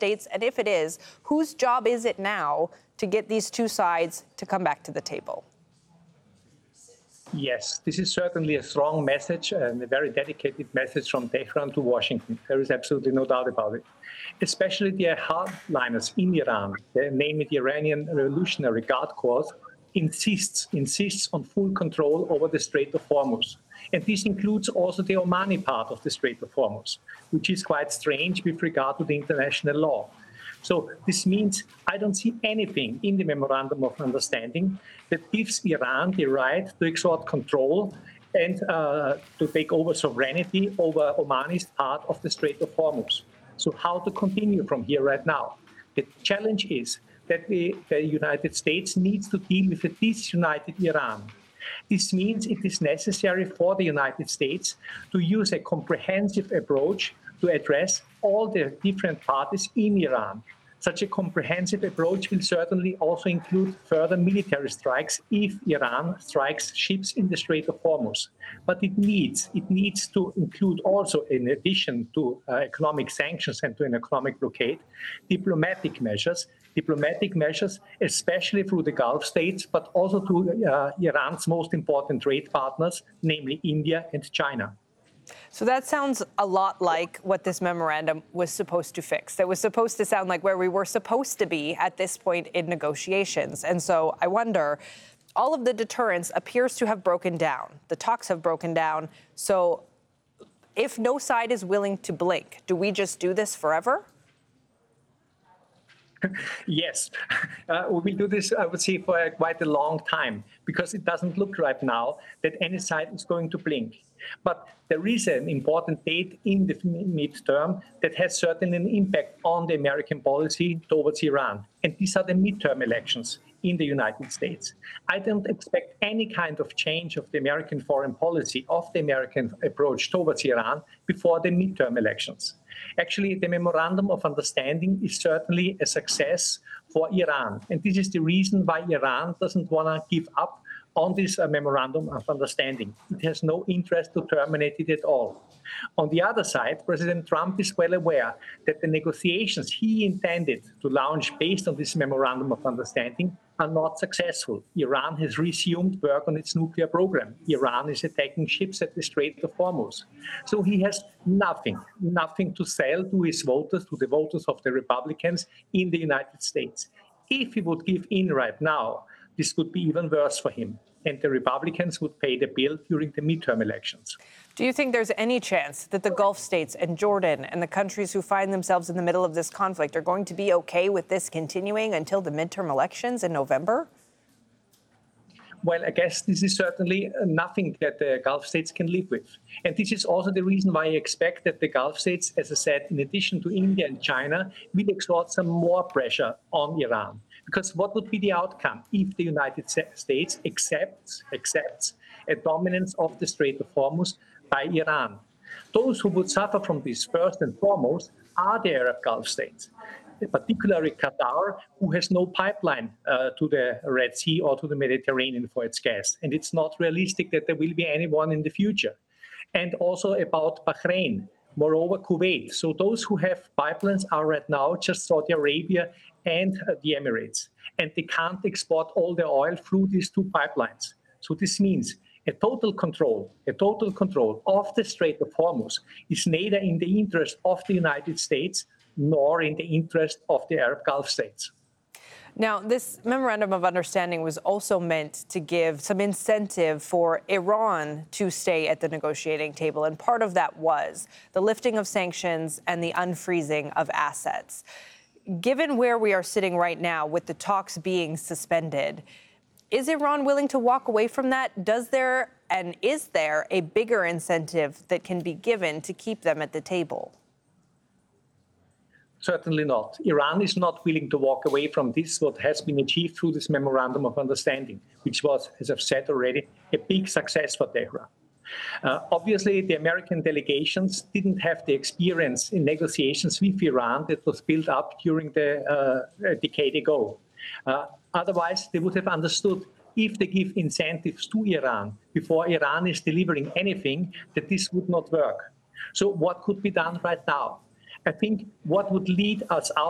States? And if it is, whose job is it now to get these two sides to come back to the table? Yes, this is certainly a strong message and a very dedicated message from Tehran to Washington. There is absolutely no doubt about it. Especially the hardliners in Iran, namely the Iranian Revolutionary Guard Corps, insists on full control over the Strait of Hormuz. And this includes also the Omani part of the Strait of Hormuz, which is quite strange with regard to the international law. So this means I don't see anything in the Memorandum of Understanding that gives Iran the right to exert control and to take over sovereignty over Omani's part of the Strait of Hormuz. So how to continue from here right now? The challenge is that the United States needs to deal with a disunited Iran. This means it is necessary for the United States to use a comprehensive approach to address all the different parties in Iran. Such a comprehensive approach will certainly also include further military strikes if Iran strikes ships in the Strait of Hormuz. But it needs to include also, in addition to economic sanctions and to an economic blockade, diplomatic measures, especially through the Gulf states, but also to Iran's most important trade partners, namely India and China. So that sounds a lot like what this memorandum was supposed to fix. That was supposed to sound like where we were supposed to be at this point in negotiations. And so I wonder, all of the deterrence appears to have broken down. The talks have broken down. So if no side is willing to blink, do we just do this forever? Yes, we will do this, I would say, for quite a long time, because it doesn't look right now that any side is going to blink. But there is an important date in the midterm that has certainly an impact on the American policy towards Iran. And these are the midterm elections in the United States. I don't expect any kind of change of the American foreign policy, of the American approach towards Iran before the midterm elections. Actually, the Memorandum of Understanding is certainly a success for Iran. And this is the reason why Iran doesn't want to give up on this Memorandum of Understanding. It has no interest to terminate it at all. On the other side, President Trump is well aware that the negotiations he intended to launch based on this Memorandum of Understanding are not successful. Iran has resumed work on its nuclear program. Iran is attacking ships at the Strait of Hormuz. So he has nothing to sell to his voters, to the voters of the Republicans in the United States. If he would give in right now, this could be even worse for him, and the Republicans would pay the bill during the midterm elections. Do you think there's any chance that the Gulf states and Jordan and the countries who find themselves in the middle of this conflict are going to be okay with this continuing until the midterm elections in November? Well, I guess this is certainly nothing that the Gulf states can live with. And this is also the reason why I expect that the Gulf states, as I said, in addition to India and China, will exert some more pressure on Iran. Because what would be the outcome if the United States accepts a dominance of the Strait of Hormuz by Iran? Those who would suffer from this first and foremost are the Arab Gulf states, particularly Qatar, who has no pipeline to the Red Sea or to the Mediterranean for its gas. And it's not realistic that there will be anyone in the future. And also about Bahrain, moreover, Kuwait. So those who have pipelines are right now just Saudi Arabia and the Emirates. And they can't export all the oil through these two pipelines. So this means a total control of the Strait of Hormuz is neither in the interest of the United States nor in the interest of the Arab Gulf states. Now, this memorandum of understanding was also meant to give some incentive for Iran to stay at the negotiating table. And part of that was the lifting of sanctions and the unfreezing of assets. Given where we are sitting right now with the talks being suspended, is Iran willing to walk away from that? Is there a bigger incentive that can be given to keep them at the table? Certainly not. Iran is not willing to walk away from this, what has been achieved through this Memorandum of Understanding, which was, as I've said already, a big success for Tehran. Obviously, the American delegations didn't have the experience in negotiations with Iran that was built up during a decade ago. Otherwise, they would have understood if they give incentives to Iran before Iran is delivering anything, that this would not work. So what could be done right now? I think what would lead us out